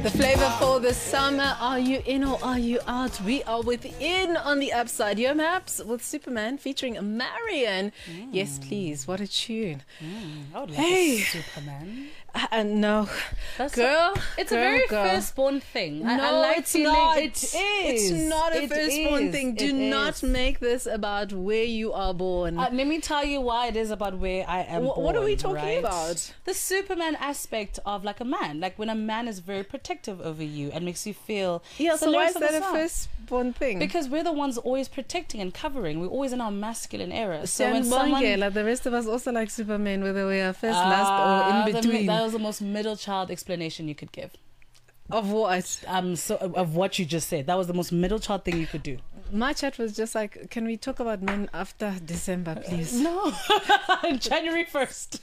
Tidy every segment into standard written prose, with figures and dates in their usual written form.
The flavor for the summer. Are you in or are you out? We are within on the upside. Yo Maps with Superman featuring Marion. Yes, please. What a tune. I would like a Superman. No. Girl. It's a very firstborn thing. No, I like it's not. It is. It's not a firstborn thing. Do not make this about where you are born. Let me tell you why it is about where I am born. What are we talking about? The Superman aspect of like a man. Like when a man is very protective over you and makes you feel... Yeah, so why is that a firstborn thing? Because we're the ones always protecting and covering. We're always in our masculine era. So when someone... Like the rest of us also like Superman, whether we are first, last, or in between. That was the most middle child explanation you could give. Of what? So of what you just said. That was the most middle child thing you could do. My chat was just like, can we talk about men after December, please? No. January 1st.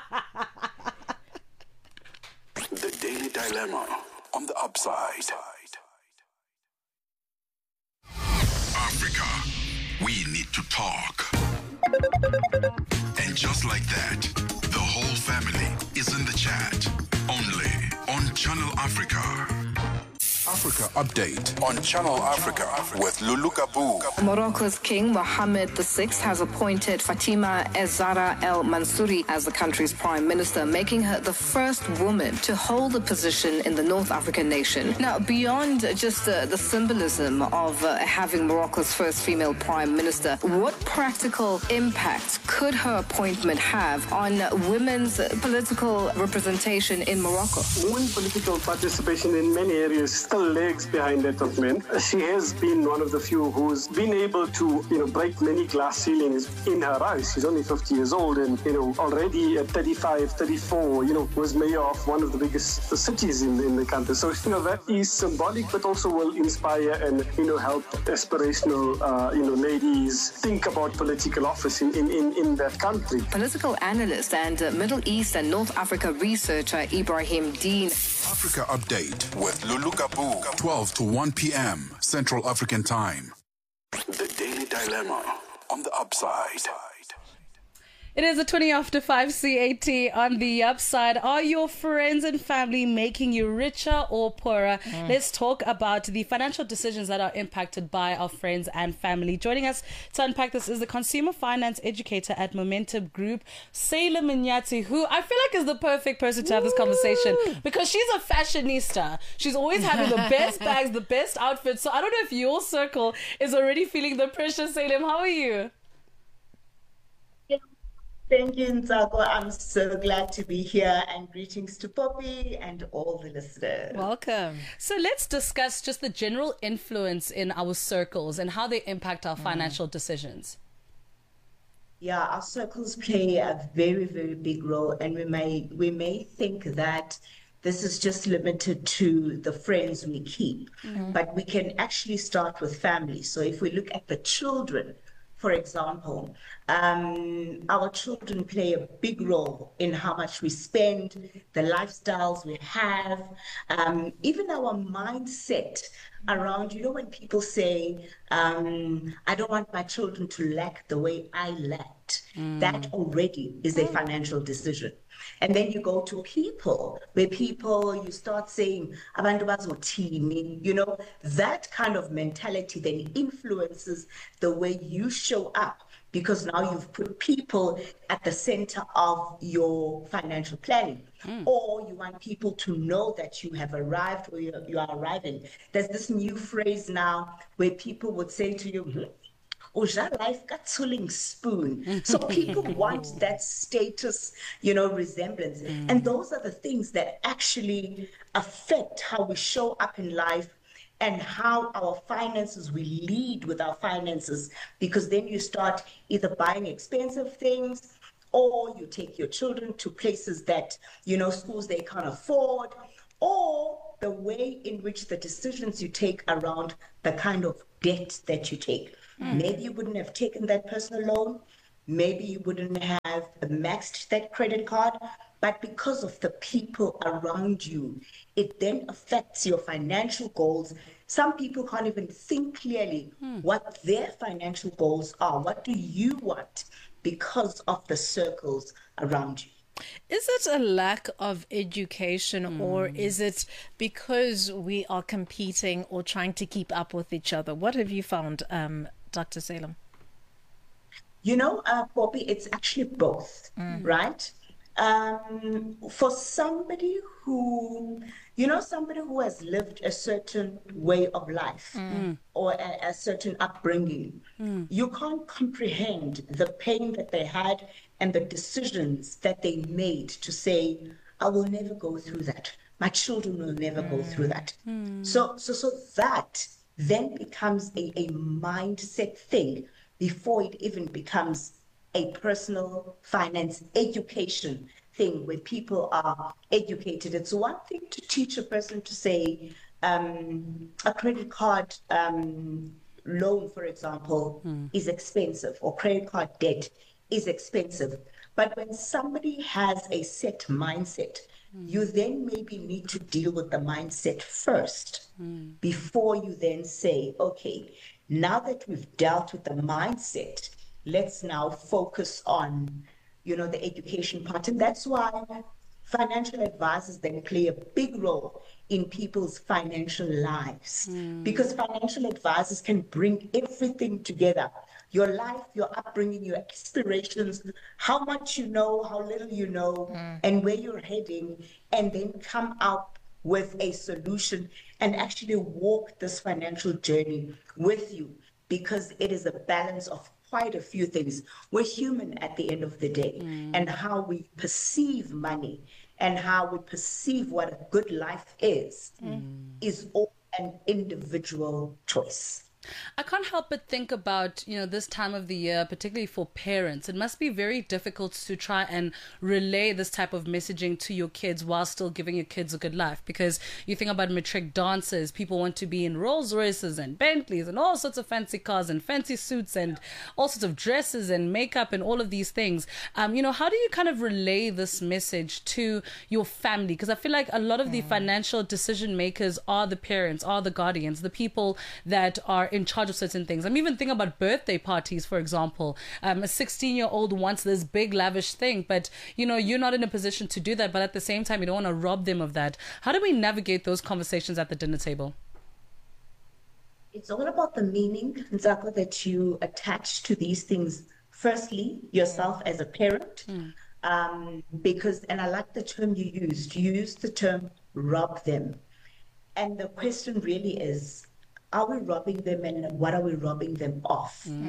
The Daily Dilemma on the upside. Africa, we need to talk. And just like that, the whole family is in the chat. Only on Channel Africa. Africa Update on Channel Africa with Lulu Kabu. Morocco's King Mohammed VI has appointed Fatima Zahra El Mansouri as the country's prime minister, making her the first woman to hold the position in the North African nation. Now, beyond just the symbolism of having Morocco's first female prime minister, what practical impact could her appointment have on women's political representation in Morocco? Women political participation in many areas still lags behind that of men. She has been one of the few who's been able to, break many glass ceilings in her eyes. She's only 50 years old and, already at 35, 34, was mayor of one of the biggest cities in the country. So, that is symbolic, but also will inspire and, help aspirational, ladies think about political office in that country. Political analyst and Middle East and North Africa researcher Ibrahim Dean. Africa Update with Lulu Kabu, 12 to 1 p.m. Central African Time. The Daily Dilemma on the upside. It is a 20 after 5 CAT on the upside. Are your friends and family making you richer or poorer? Let's talk about the financial decisions that are impacted by our friends and family. Joining us to unpack this is the consumer finance educator at Momentum Group, Sayla Minyati, who I feel like is the perfect person to have this conversation because she's a fashionista. She's always having the best bags, the best outfits. So I don't know if your circle is already feeling the pressure. Sayla, how are you? Thank you, Ntsako. I'm so glad to be here, and greetings to Poppy and all the listeners. Welcome. So let's discuss just the general influence in our circles and how they impact our financial decisions. Yeah, our circles play a very, very big role, and we may think that this is just limited to the friends we keep, but we can actually start with family. So if we look at the children, for example, our children play a big role in how much we spend, the lifestyles we have, even our mindset around, when people say, I don't want my children to lack the way I lacked, that already is a financial decision. And then you go to people, where you start saying, abantu bazothini, that kind of mentality then influences the way you show up, because now you've put people at the center of your financial planning. Or you want people to know that you have arrived where you are arriving. There's this new phrase now where people would say to you, life got swilling spoon. So people want that status, resemblance. And those are the things that actually affect how we show up in life and how our finances, we lead with our finances, because then you start either buying expensive things, or you take your children to places that, schools they can't afford, or the way in which the decisions you take around the kind of debt that you take. Maybe you wouldn't have taken that personal loan. Maybe you wouldn't have maxed that credit card. But because of the people around you, it then affects your financial goals. Some people can't even think clearly what their financial goals are. What do you want because of the circles around you? Is it a lack of education or is it because we are competing or trying to keep up with each other? What have you found, Dr. Salem? You know, Poppy, it's actually both, right? For somebody who, somebody who has lived a certain way of life or a certain upbringing, you can't comprehend the pain that they had and the decisions that they made to say, I will never go through that. My children will never go through that. So that then becomes a mindset thing before it even becomes a personal finance education thing where people are educated. It's one thing to teach a person to say a credit card loan, for example, is expensive, or credit card debt is expensive. But when somebody has a set mindset, you then maybe need to deal with the mindset first before you then say, okay, now that we've dealt with the mindset, let's now focus on, the education part. And that's why financial advisors then play a big role in people's financial lives, because financial advisors can bring everything together: your life, your upbringing, your aspirations, how much you know, how little you know, and where you're heading, and then come up with a solution and actually walk this financial journey with you, because it is a balance of quite a few things. We're human at the end of the day, and how we perceive money and how we perceive what a good life is all an individual choice. I can't help but think about, this time of the year, particularly for parents. It must be very difficult to try and relay this type of messaging to your kids while still giving your kids a good life. Because you think about matric dancers, people want to be in Rolls Royces and Bentleys and all sorts of fancy cars and fancy suits and all sorts of dresses and makeup and all of these things. How do you kind of relay this message to your family? Because I feel like a lot of the financial decision makers are the parents, are the guardians, the people that are in charge of certain things. I'm even thinking about birthday parties, for example. A 16-year-old wants this big lavish thing, but you're not in a position to do that, but at the same time you don't want to rob them of that. How do we navigate those conversations at the dinner table? It's all about the meaning, Nzako, that you attach to these things. Firstly, yourself as a parent, because, and I like the term you used the term rob them. And the question really is, are we robbing them, and what are we robbing them of?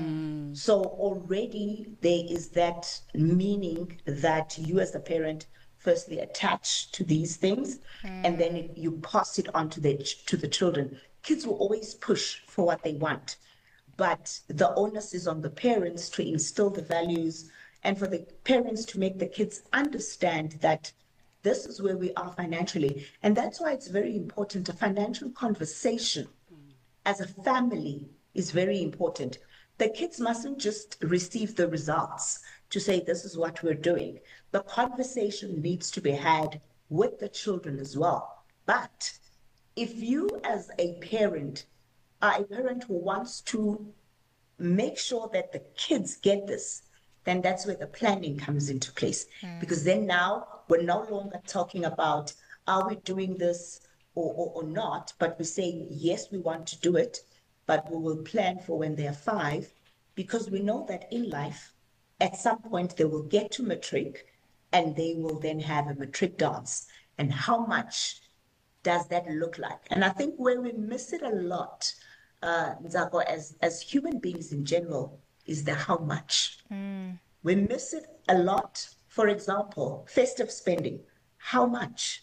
So already there is that meaning that you as a parent firstly attach to these things, and then you pass it on to the children. Kids will always push for what they want, but the onus is on the parents to instill the values, and for the parents to make the kids understand that this is where we are financially. And that's why it's very important. A financial conversation as a family is very important. The kids mustn't just receive the results to say, this is what we're doing. The conversation needs to be had with the children as well. But if you as a parent are a parent who wants to make sure that the kids get this, then that's where the planning comes into place. Because then now we're no longer talking about, are we doing this or not, but we're saying, yes, we want to do it, but we will plan for when they're 5, because we know that in life, at some point they will get to matric and they will then have a matric dance. And how much does that look like? And I think where we miss it a lot, Nzako, as human beings in general, is the how much. We miss it a lot. For example, festive spending. How much?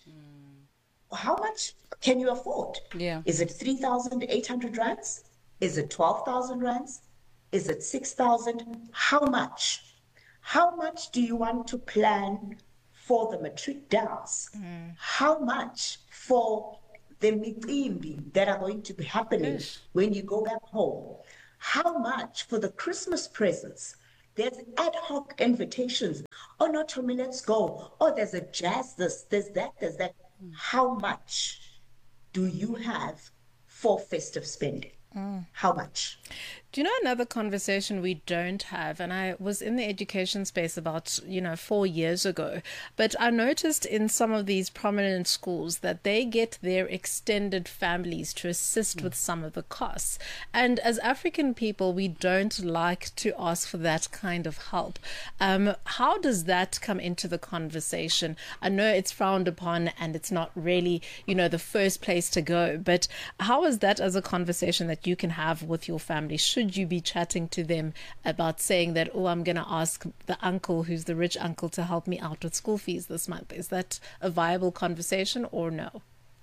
How much can you afford? Yeah. Is it 3,800 rands? Is it 12,000 rands? Is it 6,000? How much? How much do you want to plan for the matric dance? How much for the micimbi that are going to be happening when you go back home? How much for the Christmas presents? There's ad hoc invitations. Oh, no, Tommy, let's go. Oh, there's a jazz this, there's that. How much do you have for festive spending? How much? Do you know another conversation we don't have? And I was in the education space about, 4 years ago. But I noticed in some of these prominent schools that they get their extended families to assist with some of the costs. And as African people, we don't like to ask for that kind of help. How does that come into the conversation? I know it's frowned upon and it's not really, the first place to go. But how is that as a conversation that you can have with your family? Should you be chatting to them about saying that, I'm going to ask the uncle who's the rich uncle to help me out with school fees this month? Is that a viable conversation or no?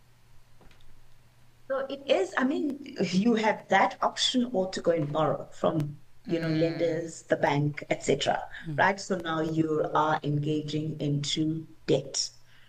So it is. I mean, you have that option or to go and borrow from, lenders, the bank, etc. Right? So now you are engaging into debt.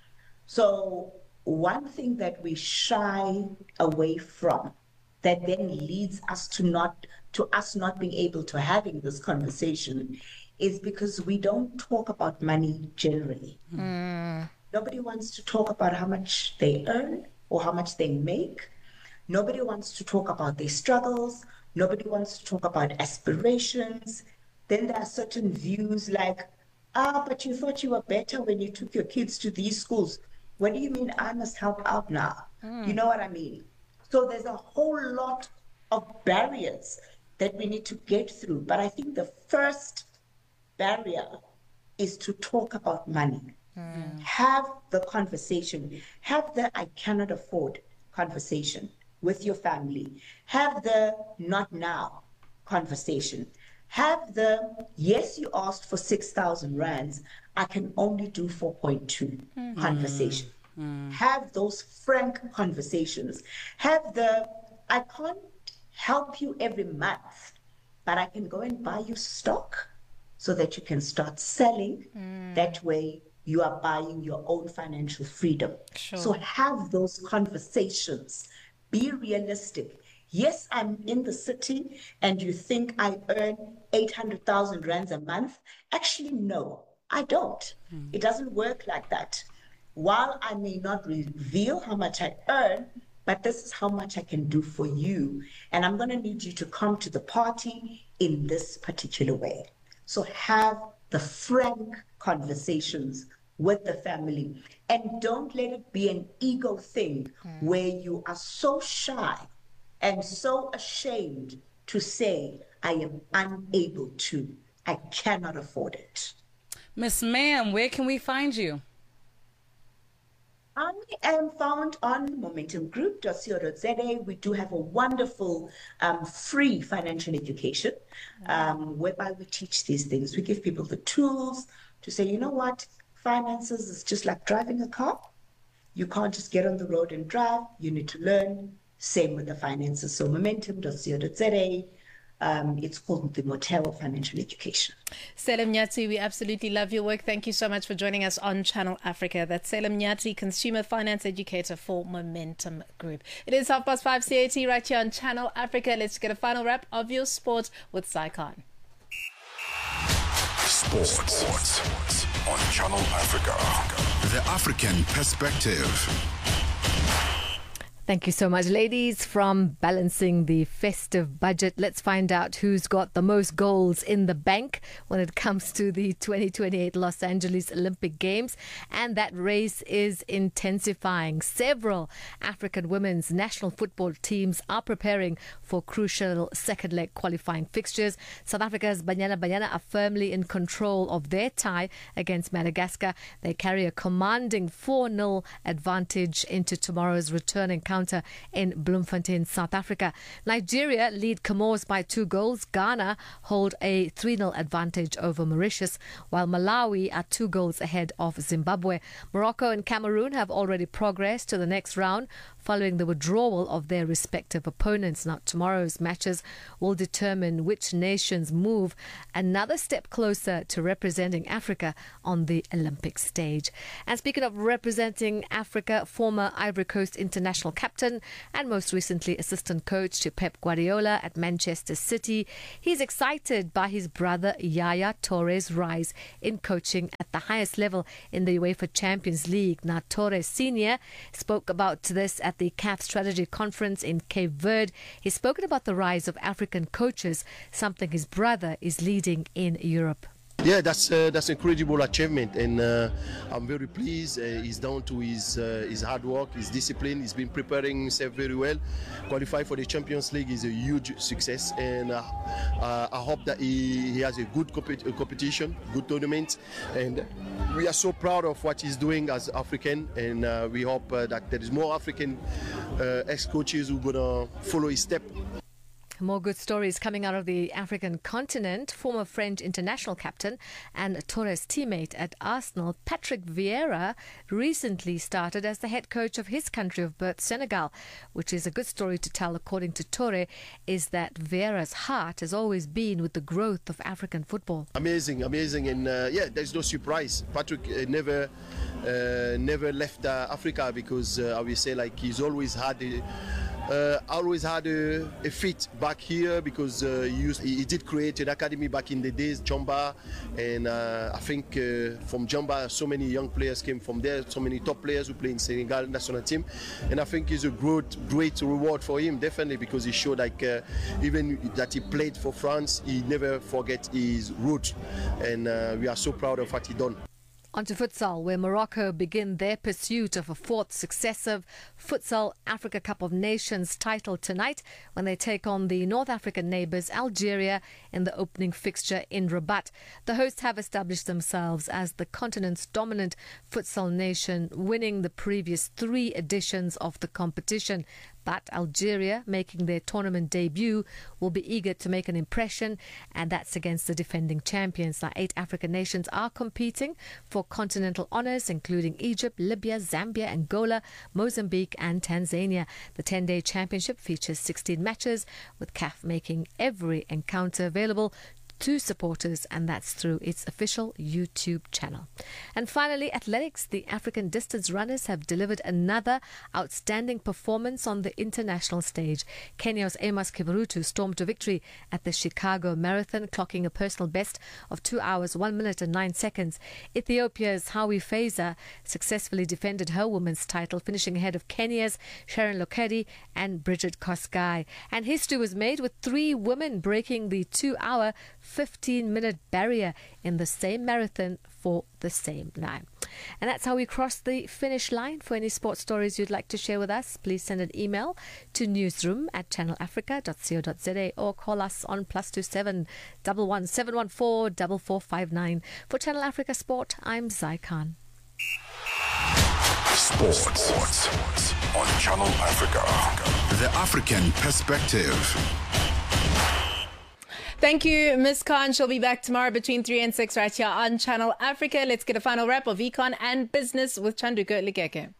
So one thing that we shy away from that then leads us to us not being able to having this conversation is because we don't talk about money generally. Nobody wants to talk about how much they earn or how much they make. Nobody wants to talk about their struggles. Nobody wants to talk about aspirations. Then there are certain views like, but you thought you were better when you took your kids to these schools. What do you mean I must help out now? You know what I mean? So there's a whole lot of barriers that we need to get through. But I think the first barrier is to talk about money. Have the conversation. Have the I cannot afford conversation with your family. Have the not now conversation. Have the, yes, you asked for 6,000 rands. I can only do 4.2 conversation. Have those frank conversations. Have the, I can't help you every month, but I can go and buy you stock so that you can start selling. That way you are buying your own financial freedom. Sure. So have those conversations. Be realistic. Yes, I'm in the city and you think I earn 800,000 rands a month. Actually, no, I don't. It doesn't work like that. While I may not reveal how much I earn, but this is how much I can do for you. And I'm going to need you to come to the party in this particular way. So have the frank conversations with the family. And don't let it be an ego thing where you are so shy and so ashamed to say, I am unable to. I cannot afford it. Miss Ma'am, where can we find you? I am found on momentumgroup.co.za. We do have a wonderful free financial education whereby we teach these things. We give people the tools to say, you know what, finances is just like driving a car. You can't just get on the road and drive. You need to learn. Same with the finances. So momentum.co.za. It's called the Motero Financial Education. Selim Nyati, we absolutely love your work. Thank you so much for joining us on Channel Africa. That's Selim Nyati, Consumer Finance Educator for Momentum Group. It is 5:30 CAT right here on Channel Africa. Let's get a final wrap of your sport with Saikhan. Sports on Channel Africa. The African perspective. Thank you so much, ladies. From balancing the festive budget, let's find out who's got the most goals in the bank when it comes to the 2028 Los Angeles Olympic Games. And that race is intensifying. Several African women's national football teams are preparing for crucial second leg qualifying fixtures. South Africa's Banyana Banyana are firmly in control of their tie against Madagascar. They carry a commanding 4-0 advantage into tomorrow's return encounter in Bloemfontein, South Africa. Nigeria lead Comores by 2 goals. Ghana hold a 3-0 advantage over Mauritius, while Malawi are 2 goals ahead of Zimbabwe. Morocco and Cameroon have already progressed to the next round following the withdrawal of their respective opponents. Now, tomorrow's matches will determine which nations move another step closer to representing Africa on the Olympic stage. And speaking of representing Africa, former Ivory Coast international captain captain and most recently assistant coach to Pep Guardiola at Manchester City. He's excited by his brother Yaya Touré's rise in coaching at the highest level in the UEFA Champions League. Now, Touré Sr. spoke about this at the CAF Strategy Conference in Cape Verde. He's spoken about the rise of African coaches, something his brother is leading in Europe. Yeah, that's incredible achievement, and I'm very pleased. He's down to his hard work, his discipline. He's been preparing himself very well. Qualify for the Champions League is a huge success, and I hope that he has a good competition, good tournament, and we are so proud of what he's doing as African, and we hope that there is more African ex-coaches who are gonna follow his step. More good stories coming out of the African continent. Former French international captain and Touré's teammate at Arsenal, Patrick Vieira, recently started as the head coach of his country of birth, Senegal, which is a good story to tell, according to Touré, is that Vieira's heart has always been with the growth of African football. Amazing, and yeah, there's no surprise. Patrick never left Africa because I will say, like, he's always had a fit back here because he did create an academy back in the days, Jamba, and I think from Jamba so many young players came from there, so many top players who play in Senegal national team, and I think it's a great reward for him, definitely, because he showed, like, even that he played for France, he never forget his roots, and we are so proud of what he done. On to futsal, where Morocco begin their pursuit of a fourth successive Futsal Africa Cup of Nations title tonight when they take on the North African neighbours Algeria in the opening fixture in Rabat. The hosts have established themselves as the continent's dominant futsal nation, winning the previous 3 editions of the competition. But Algeria, making their tournament debut, will be eager to make an impression, and that's against the defending champions. Now, 8 African nations are competing for continental honours, including Egypt, Libya, Zambia, Angola, Mozambique and Tanzania. The 10-day championship features 16 matches, with CAF making every encounter available to supporters, and that's through its official YouTube channel. And finally, athletics. The African distance runners have delivered another outstanding performance on the international stage. Kenya's Amos Kipruto stormed to victory at the Chicago Marathon, clocking a personal best of 2 hours, 1 minute and 9 seconds. Ethiopia's Hawi Feza successfully defended her women's title, finishing ahead of Kenya's Sharon Lokedi and Bridget Kosgei. And history was made with 3 women breaking the 2-hour 15-minute barrier in the same marathon for the same time. And that's how we cross the finish line. For any sports stories you'd like to share with us, please send an email to newsroom@channelafrica.co.za or call us on +27 11 714 4459. For Channel Africa Sport, I'm Zai Khan. Sports on Channel Africa. The African perspective. Thank you, Ms. Khan. She'll be back tomorrow between 3 and 6 right here on Channel Africa. Let's get a final wrap of Econ and Business with Chanduko Likeke.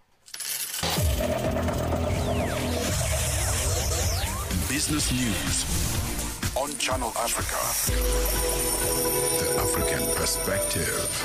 Business news on Channel Africa. The African perspective.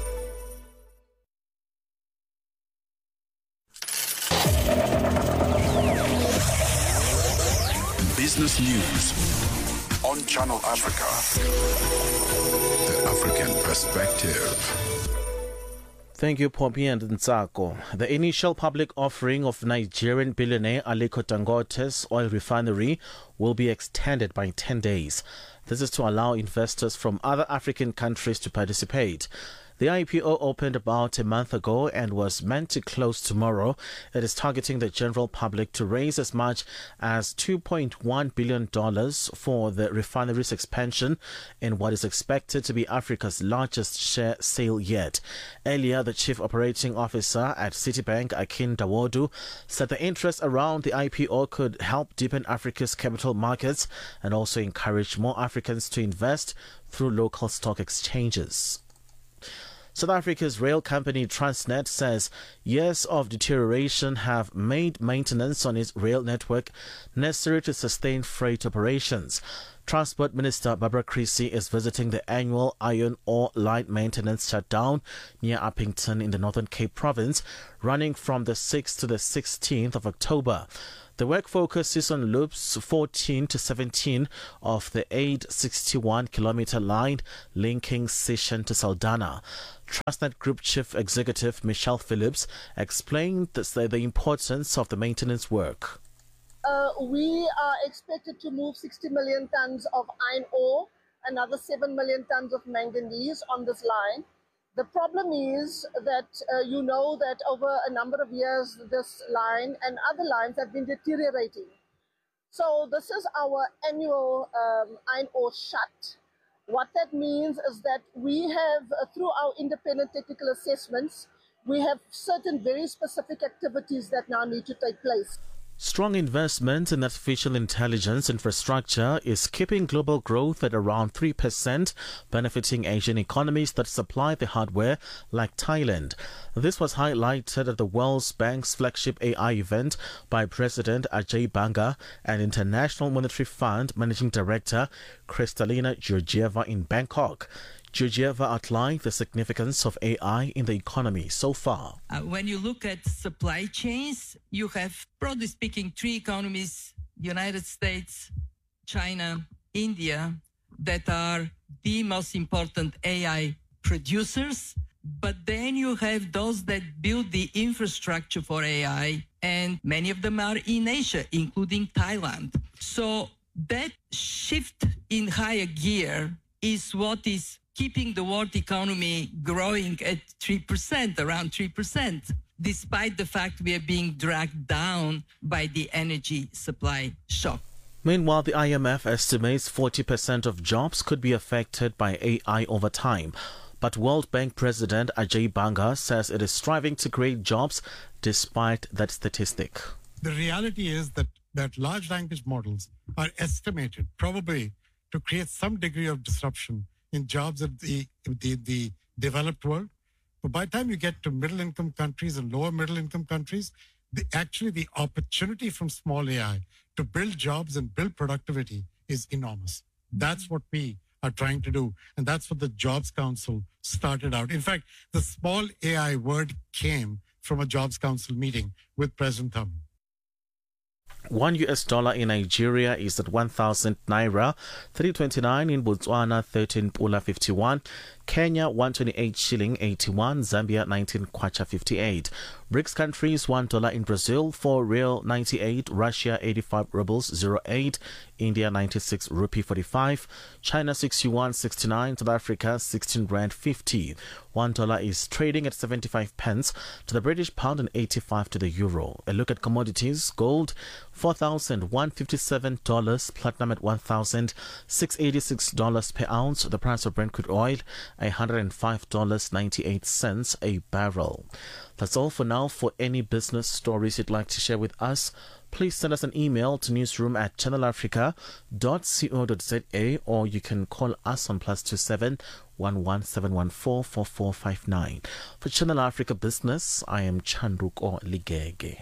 Business news on Channel Africa. The African perspective. Thank you, Poppy and Ntsako. The initial public offering of Nigerian billionaire Aliko Dangote's oil refinery will be extended by 10 days. This is to allow investors from other African countries to participate. The IPO opened about a month ago and was meant to close tomorrow. It is targeting the general public to raise as much as $2.1 billion for the refinery's expansion in what is expected to be Africa's largest share sale yet. Earlier, the chief operating officer at Citibank, Akin Dawodu, said the interest around the IPO could help deepen Africa's capital markets and also encourage more Africans to invest through local stock exchanges. South Africa's rail company Transnet says years of deterioration have made maintenance on its rail network necessary to sustain freight operations. Transport Minister Barbara Creecy is visiting the annual iron ore line maintenance shutdown near Uppington in the Northern Cape province, running from the 6th to the 16th of October. The work focuses on loops 14 to 17 of the 861-kilometre line linking Sishen to Saldanha. Transnet Group Chief Executive Michelle Phillips explained the importance of the maintenance work. We are expected to move 60 million tons of iron ore, another 7 million tons of manganese on this line. The problem is that you know that over a number of years, this line and other lines have been deteriorating. So this is our annual iron ore shut. What that means is that we have, through our independent technical assessments, we have certain very specific activities that now need to take place. Strong investment in artificial intelligence infrastructure is keeping global growth at around 3%, benefiting Asian economies that supply the hardware like Thailand. This was highlighted at the World Bank's flagship AI event by President Ajay Banga and International Monetary Fund Managing Director Kristalina Georgieva in Bangkok. Georgieva outlined the significance of AI in the economy so far. When you look at supply chains, you have, broadly speaking, three economies, United States, China, India, that are the most important AI producers. But then you have those that build the infrastructure for AI, and many of them are in Asia, including Thailand. So that shift in higher gear is what is keeping the world economy growing at 3%, around 3%, despite the fact we are being dragged down by the energy supply shock. Meanwhile, the IMF estimates 40% of jobs could be affected by AI over time. But World Bank President Ajay Banga says it is striving to create jobs despite that statistic. The reality is that large language models are estimated probably to create some degree of disruption in jobs in the developed world. But by the time you get to middle-income countries and lower middle-income countries, the opportunity from small AI to build jobs and build productivity is enormous. That's what we are trying to do, and that's what the Jobs Council started out. In fact, the small AI word came from a Jobs Council meeting with President Thurman. $1 in Nigeria is at 1,000 naira, 3.29 in Botswana, 13 pula 51, Kenya 128 shilling 81, Zambia 19 kwacha 58. BRICS countries $1 in Brazil, 4 real 98, Russia 85 rubles 08, India 96 rupee 45, China 61 69, South Africa 16 rand 50. $1 is trading at 75 pence to the British pound and 85 to the euro. A look at commodities: gold $4,157, platinum at $1,686 per ounce, the price of Brent crude oil $105.98 a barrel. That's all for now. For any business stories you'd like to share with us, please send us an email to newsroom@channelafrica.co.za, or you can call us on +27 11714 4459. For Channel Africa Business, I am Chanduko Ligege.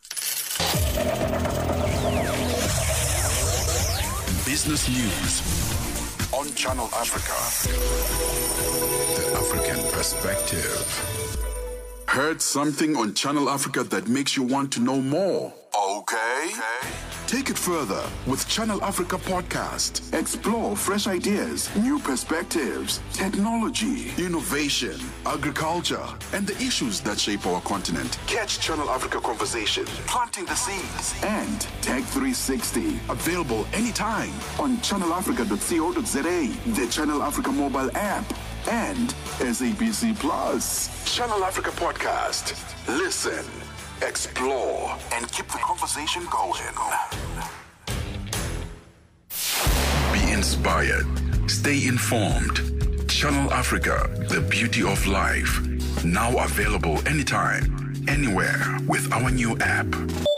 Business News on Channel Africa. The African Perspective. Heard something on Channel Africa that makes you want to know more? Okay. Take it further with Channel Africa Podcast. Explore fresh ideas, new perspectives, technology, innovation, agriculture, and the issues that shape our continent. Catch Channel Africa Conversation, Planting the Seeds, and Tech 360. Available anytime on channelafrica.co.za, the Channel Africa mobile app, and SABC Plus. Channel Africa Podcast. Listen, explore, and keep the conversation going. Be inspired. Stay informed. Channel Africa, the beauty of life. Now available anytime, anywhere with our new app.